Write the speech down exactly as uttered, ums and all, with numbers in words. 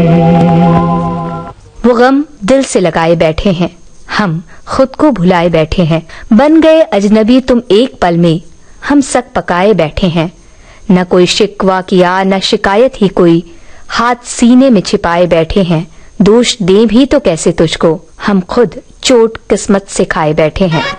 वो गम दिल से लगाए बैठे हैं, हम खुद को भुलाए बैठे हैं। बन गए अजनबी तुम एक पल में, हम सक पकाए बैठे हैं। न कोई शिकवा किया न शिकायत ही कोई, हाथ सीने में छिपाए बैठे हैं। दोष दें भी तो कैसे तुझको, हम खुद चोट किस्मत से खाए बैठे हैं।